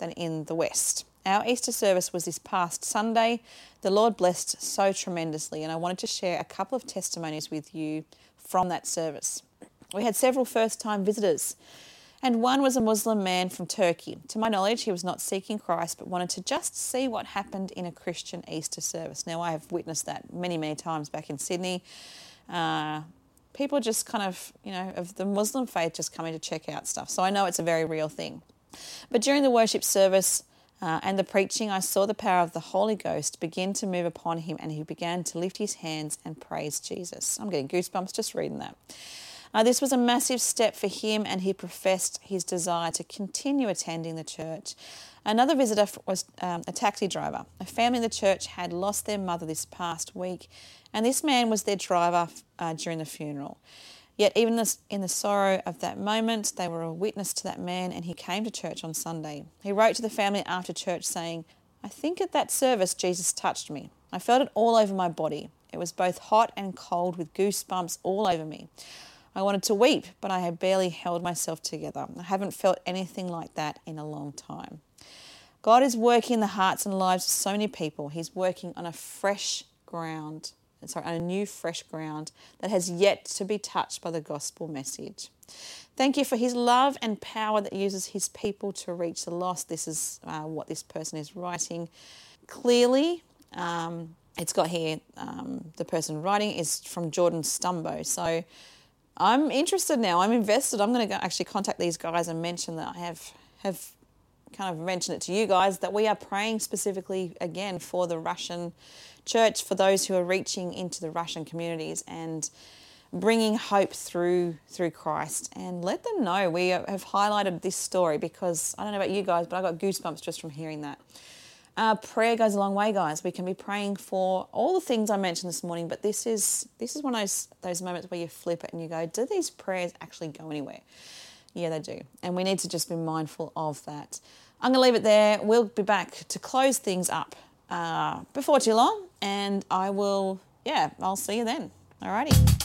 than in the West. Our Easter service was this past Sunday. The Lord blessed so tremendously, and I wanted to share a couple of testimonies with you from that service. We had several first-time visitors, and one was a Muslim man from Turkey. To my knowledge, he was not seeking Christ, but wanted to just see what happened in a Christian Easter service. Now, I have witnessed that many, many times back in Sydney. People just kind of the Muslim faith just coming to check out stuff. So I know it's a very real thing. But during the worship service and the preaching, I saw the power of the Holy Ghost begin to move upon him, and he began to lift his hands and praise Jesus. I'm getting goosebumps just reading that. This was a massive step for him, and he professed his desire to continue attending the church. Another visitor was a taxi driver. A family in the church had lost their mother this past week, and this man was their driver during the funeral. Yet even in the sorrow of that moment, they were a witness to that man, and he came to church on Sunday. He wrote to the family after church saying, "I think at that service Jesus touched me. I felt it all over my body. It was both hot and cold with goosebumps all over me. I wanted to weep, but I had barely held myself together. I haven't felt anything like that in a long time." God is working in the hearts and lives of so many people. He's working on a new fresh ground that has yet to be touched by the gospel message. Thank you for his love and power that uses his people to reach the lost. This is what this person is writing. Clearly, it's got here, the person writing is from Jordan Stumbo. So I'm interested now. I'm invested. I'm going to go actually contact these guys and mention that I have kind of mentioned it to you guys, that we are praying specifically again for the Russian church, for those who are reaching into the Russian communities and bringing hope through Christ. And let them know we have highlighted this story because I don't know about you guys, but I got goosebumps just from hearing that. Prayer goes a long way, guys. We can be praying for all the things I mentioned this morning, but this is one of those moments where you flip it and you go, do these prayers actually go anywhere? Yeah, they do. And we need to just be mindful of that. I'm going to leave it there. We'll be back to close things up before too long, and I'll see you then. Alrighty.